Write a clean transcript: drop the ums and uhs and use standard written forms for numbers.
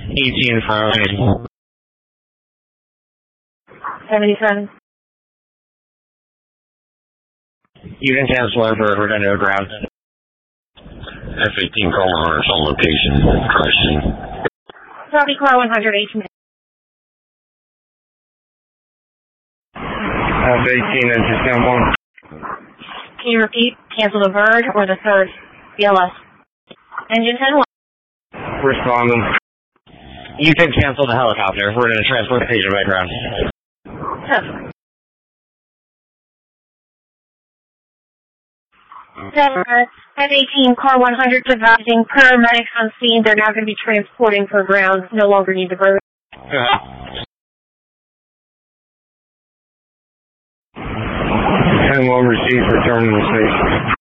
18 for 77. You can cancel over Redondo ground. F-18 call 100 on location. Crash scene. Copy, car 118. F-18 and system 1. Can you repeat? Cancel the Verge or the third BLS? Engine 10-1. Responding. You can cancel the helicopter. We're going to transport the patient by ground. Yes. 7, F-18, car 100 advising paramedics on scene. They're now going to be transporting for ground. No longer need the Verge. 10-1 received for terminal station.